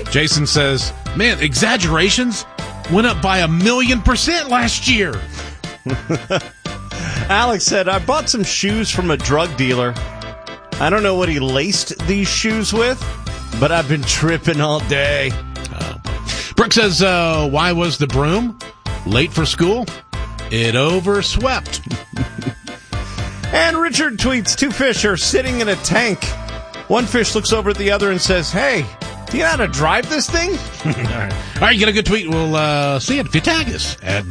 Jason says, man, exaggerations went up by 1,000,000% last year. Alex said, I bought some shoes from a drug dealer. I don't know what he laced these shoes with, but I've been tripping all day. Brooke says, why was the broom late for school? It overswept. And Richard tweets, 2 fish are sitting in a tank. One fish looks over at the other and says, hey, do you know how to drive this thing? All right, get a good tweet. We'll see it if you tag us at